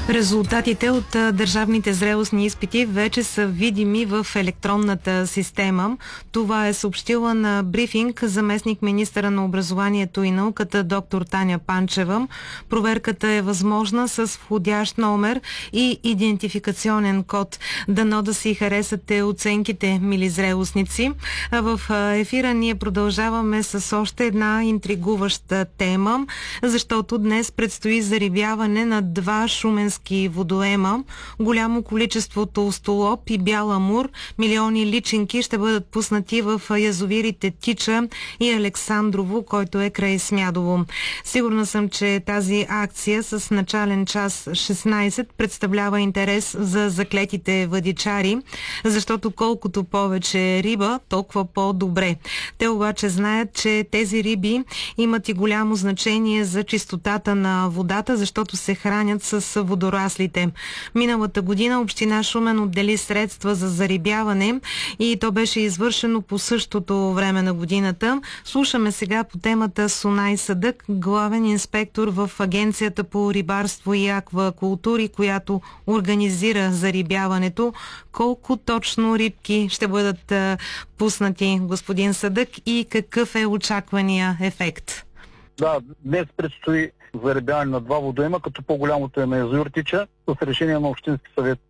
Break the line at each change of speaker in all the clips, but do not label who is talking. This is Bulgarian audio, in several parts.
Резултатите от държавните зрелостни изпити вече са видими в електронната система. Това е съобщила на брифинг заместник министъра на образованието и науката доктор Таня Панчева. Проверката е възможна с входящ номер и идентификационен код. Дано да си харесате оценките, мили зрелостници. В ефира ние продължаваме с още една интригуваща тема, защото днес предстои зарибяване на два шуменски водоема. Голямо количество толстолоб и бял амур, милиони личинки ще бъдат пуснати в язовирите Тича и Александрово, който е край Смядово. Сигурна съм, че тази акция с начален час 16 представлява интерес за заклетите въдичари, защото колкото повече риба, толкова по-добре. Те обаче знаят, че тези риби имат и голямо значение за чистотата на водата, защото се хранят с водораслите. Миналата година община Шумен отдели средства за зарибяване и то беше извършено по същото време на годината. Слушаме сега по темата Сунай Садък, главен инспектор в Агенцията по рибарство и аквакултури, която организира зарибяването. Колко точно рибки ще бъдат пуснати, господин Садък, и какъв е очаквания ефект?
Да, днес предстои зарибяване на два водоема, като по-голямото е на язовир Тича. С решение на Общински съвет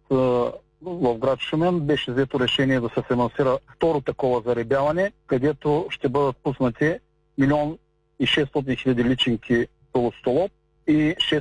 в град Шумен беше взето решение да се финансира второ такова зарибяване, където ще бъдат пуснати 1 600 000 личинки толстолоб и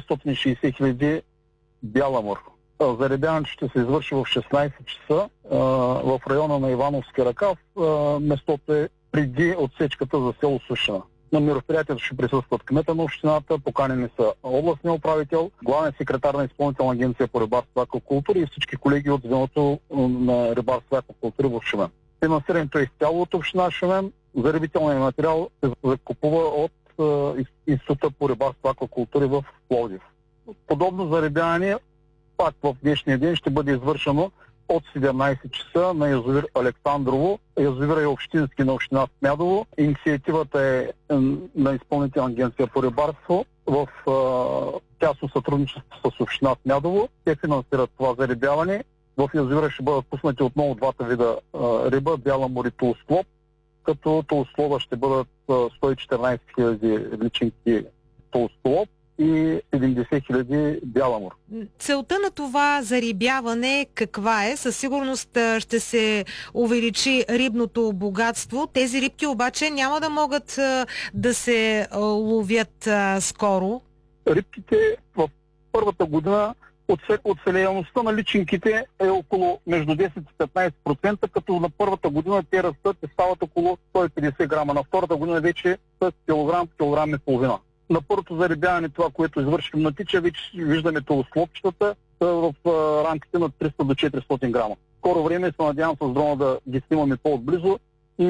660 000 бял амур. Зарибяването ще се извърши в 16 часа в района на Ивановски ръкав. Местото е преди отсечката за село Сушина. На мероприятието ще присъстват кмета на общината, поканени са областния управител, главен секретар на Изпълнителна агенция по рибарство и аквакултури и всички колеги от звеното на рибарство и аквакултури в Шумен. Финансирането е изцяло от община Шумен. Зарибителният материал се закупува от Института по рибарство и аквакултури в Пловдив. Подобно зарибяване пак в днешния ден ще бъде извършено от 17 часа на язовир Александрово. Язовира е общински на община Смядово. Инициативата е на Изпълнителна агенция по рибарство в тясно сътрудничество с община Смядово. Те финансират това зарибяване. В язовира ще бъдат пуснати отново двата вида риба, бял амур и толстолоб, като толстолоба ще бъдат 114 000 личинки толстолоб и 70 000 бял амур.
Целта на това зарибяване каква е? Със сигурност ще се увеличи рибното богатство. Тези рибки обаче няма да могат да се ловят скоро.
Рибките в първата година оцелеемостта на личинките е около между 10 и 15%, като на първата година те растат и стават около 150 грама. На втората година вече с килограм и половина. На първото зарибяване, това, което извършим на Тича, вече виждаме толстолобчетата в рамките на 300 до 400 грама. Скоро време се надявам с дрона да ги снимаме по-отблизо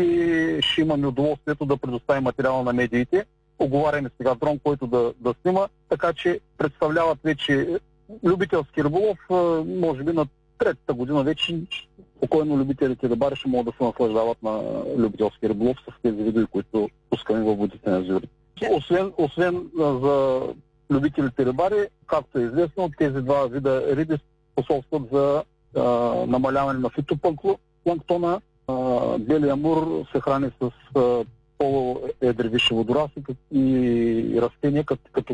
и ще имаме удоволствието да предоставим материала на медиите. Оговаряме сега дрон, който да снима, така че представляват вече любителски риболов. Може би на третата година вече спокойно любителите рибари ще могат да се наслаждават на любителски риболов с тези видео, които пускаме във водите на язовирите. Освен за любителите рибари, както е известно, тези два вида риби способстват за намаляване на фитопланктона. Белия амур се храни с по-едри висши водорасли и растения, като